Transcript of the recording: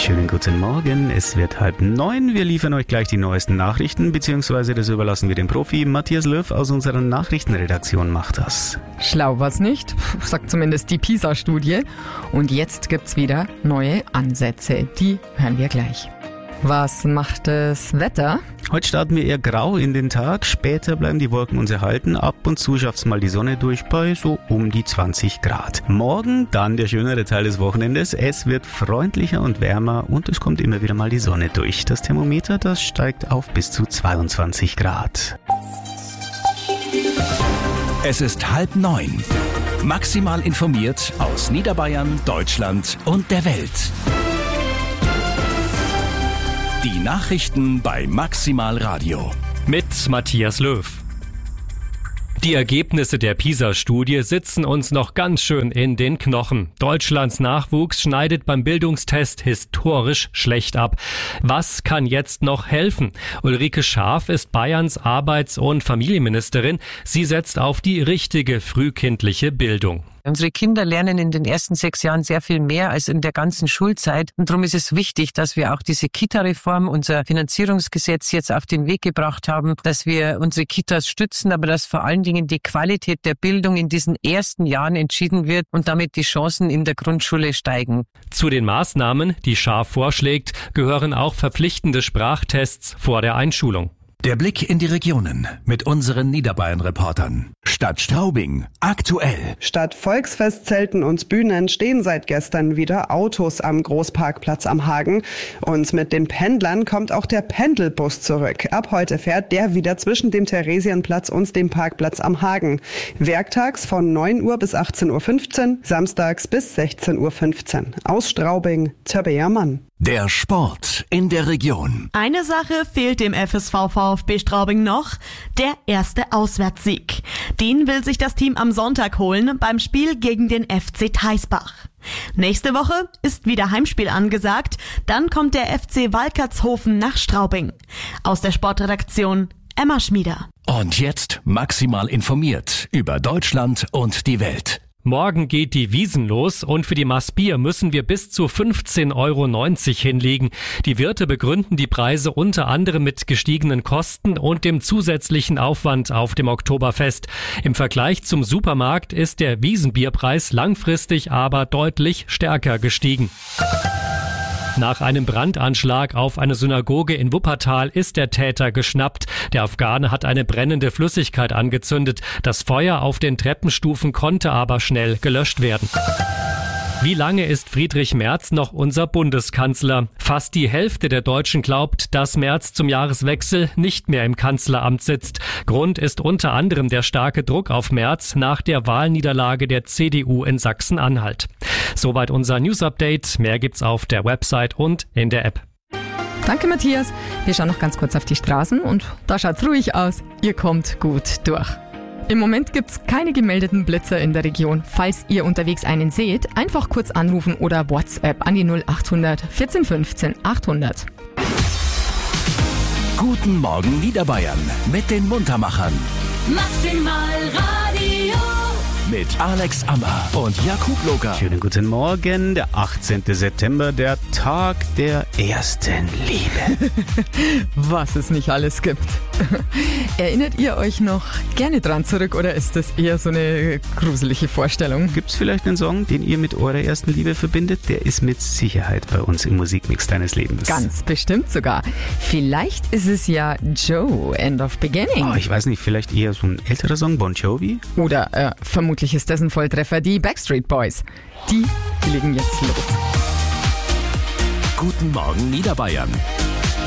Schönen guten Morgen, es wird 8:30. Wir liefern euch gleich die neuesten Nachrichten, beziehungsweise das überlassen wir dem Profi. Matthias Löw aus unserer Nachrichtenredaktion macht das. Schlau was nicht, sagt zumindest die PISA-Studie. Und jetzt gibt's wieder neue Ansätze, die hören wir gleich. Was macht das Wetter? Heute starten wir eher grau in den Tag, später bleiben die Wolken uns erhalten, ab und zu schafft's mal die Sonne durch bei so um die 20 Grad. Morgen dann der schönere Teil des Wochenendes, es wird freundlicher und wärmer und es kommt immer wieder mal die Sonne durch. Das Thermometer, das steigt auf bis zu 22 Grad. Es ist 8:30. Maximal informiert aus Niederbayern, Deutschland und der Welt. Die Nachrichten bei Maximal Radio. Mit Matthias Löw. Die Ergebnisse der PISA-Studie sitzen uns noch ganz schön in den Knochen. Deutschlands Nachwuchs schneidet beim Bildungstest historisch schlecht ab. Was kann jetzt noch helfen? Ulrike Schaaf ist Bayerns Arbeits- und Familienministerin. Sie setzt auf die richtige frühkindliche Bildung. Unsere Kinder lernen in den ersten 6 Jahren sehr viel mehr als in der ganzen Schulzeit. Und darum ist es wichtig, dass wir auch diese Kita-Reform, unser Finanzierungsgesetz jetzt auf den Weg gebracht haben, dass wir unsere Kitas stützen, aber dass vor allen Dingen die Qualität der Bildung in diesen ersten Jahren entschieden wird und damit die Chancen in der Grundschule steigen. Zu den Maßnahmen, die Schaaf vorschlägt, gehören auch verpflichtende Sprachtests vor der Einschulung. Der Blick in die Regionen mit unseren Niederbayern-Reportern. Stadt Straubing, aktuell. Statt Volksfestzelten und Bühnen stehen seit gestern wieder Autos am Großparkplatz am Hagen. Und mit den Pendlern kommt auch der Pendelbus zurück. Ab heute fährt der wieder zwischen dem Theresienplatz und dem Parkplatz am Hagen. Werktags von 9 Uhr bis 18.15 Uhr, samstags bis 16.15 Uhr. Aus Straubing, Tabea Mann. Der Sport in der Region. Eine Sache fehlt dem FSV VfB Straubing noch, der erste Auswärtssieg. Den will sich das Team am Sonntag holen beim Spiel gegen den FC Theisbach. Nächste Woche ist wieder Heimspiel angesagt, dann kommt der FC Walkertshofen nach Straubing. Aus der Sportredaktion Emma Schmieder. Und jetzt maximal informiert über Deutschland und die Welt. Morgen geht die Wiesn los und für die Maß Bier müssen wir bis zu 15,90 € hinlegen. Die Wirte begründen die Preise unter anderem mit gestiegenen Kosten und dem zusätzlichen Aufwand auf dem Oktoberfest. Im Vergleich zum Supermarkt ist der Wiesenbierpreis langfristig aber deutlich stärker gestiegen. Nach einem Brandanschlag auf eine Synagoge in Wuppertal ist der Täter geschnappt. Der Afghane hat eine brennende Flüssigkeit angezündet. Das Feuer auf den Treppenstufen konnte aber schnell gelöscht werden. Wie lange ist Friedrich Merz noch unser Bundeskanzler? Fast die Hälfte der Deutschen glaubt, dass Merz zum Jahreswechsel nicht mehr im Kanzleramt sitzt. Grund ist unter anderem der starke Druck auf Merz nach der Wahlniederlage der CDU in Sachsen-Anhalt. Soweit unser News-Update. Mehr gibt's auf der Website und in der App. Danke, Matthias. Wir schauen noch ganz kurz auf die Straßen und da schaut's ruhig aus. Ihr kommt gut durch. Im Moment gibt's keine gemeldeten Blitzer in der Region. Falls ihr unterwegs einen seht, einfach kurz anrufen oder WhatsApp an die 0800 14 15 800. Guten Morgen Niederbayern mit den Muntermachern. Maximal Radio. Mit Alex Ammer und Jakub Loger. Schönen guten Morgen, der 18. September, der Tag der ersten Liebe. Was es nicht alles gibt. Erinnert ihr euch noch gerne dran zurück oder ist das eher so eine gruselige Vorstellung? Gibt's vielleicht einen Song, den ihr mit eurer ersten Liebe verbindet? Der ist mit Sicherheit bei uns im Musikmix deines Lebens. Ganz bestimmt sogar. Vielleicht ist es ja Joe, End of Beginning. Oh, ich weiß nicht, vielleicht eher so ein älterer Song, Bon Jovi? Oder vermutlich ist das ein Volltreffer, die Backstreet Boys. Die legen jetzt los. Guten Morgen Niederbayern